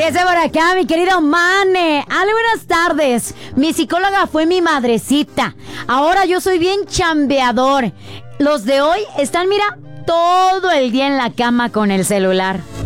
Dice por acá, mi querido Mane. Buenas tardes. Mi psicóloga fue mi madrecita. Ahora yo soy bien chambeador. Los de hoy están, mira, todo el día en la cama con el celular.